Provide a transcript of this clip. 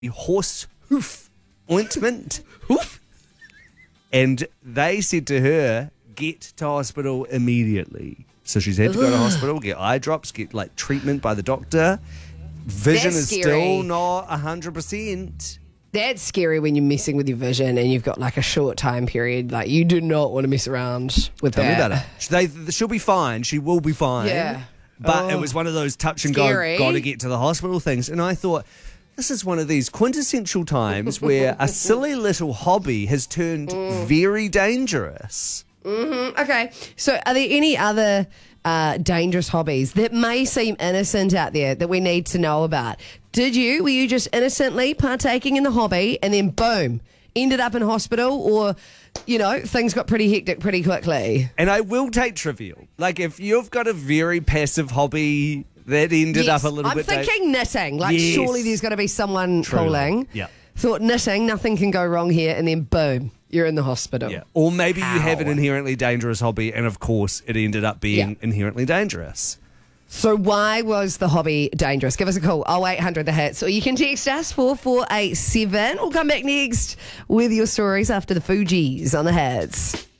horse hoof ointment. And they said to her, get to hospital immediately. So she's had to go to hospital, get eye drops, get like treatment by the doctor. Vision That's is scary. still not 100%. That's scary when you're messing with your vision and you've got like a short time period. Like, you do not want to mess around with Tell that. me about it. She'll be fine. She will be fine. Yeah. But it was one of those touch and Scary. go, got to get to the hospital things. And I thought, this is one of these quintessential times where a silly little hobby has turned very dangerous. Okay, so are there any other dangerous hobbies that may seem innocent out there that we need to know about? Were you just innocently partaking in the hobby and then boom, ended up in hospital, or, things got pretty hectic pretty quickly? And I will take trivial. Like, if you've got a very passive hobby that ended up a little bit... I'm thinking knitting. Like, Yes. surely there's got to be someone Truly. calling. Yeah. Thought knitting, nothing can go wrong here, and then boom, you're in the hospital. Yeah. Or maybe you have an Ow. inherently dangerous hobby, and of course it ended up being inherently dangerous. So why was the hobby dangerous? Give us a call, 0800 The Hits, or you can text us 4487. We'll come back next with your stories after the Fugees on The Hits.